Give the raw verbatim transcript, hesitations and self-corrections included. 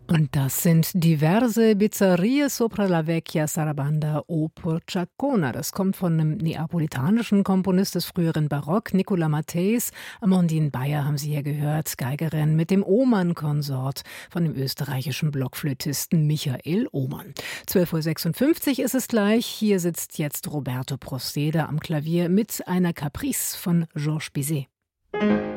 Und das sind diverse Bizzerie sopra la vecchia Sarabanda o Porciacona. Das kommt von einem neapolitanischen Komponist des früheren Barock, Nicola Matthäus. Amandine Bayer haben Sie hier gehört, Geigerin mit dem Ohmann-Konsort von dem österreichischen Blockflötisten Michael Ohmann. zwölf Uhr sechsundfünfzig ist es gleich. Hier sitzt jetzt Roberto Prosteda am Klavier mit einer Caprice von Georges Bizet.